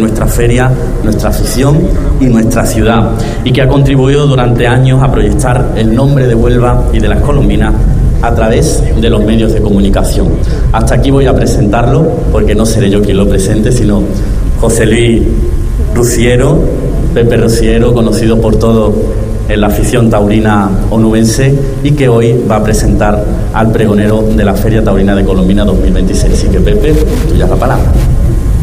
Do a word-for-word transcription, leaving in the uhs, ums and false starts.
nuestra feria, nuestra afición y nuestra ciudad, y que ha contribuido durante años a proyectar el nombre de Huelva y de las colombinas a través de los medios de comunicación. Hasta aquí voy a presentarlo, porque no seré yo quien lo presente, sino José Luis Rusiero, Pepe Rusiero, conocido por todos en la afición taurina onubense, y que hoy va a presentar al pregonero de la Feria Taurina de Colombina dos mil veintiséis. Así que, Pepe, tuya la palabra.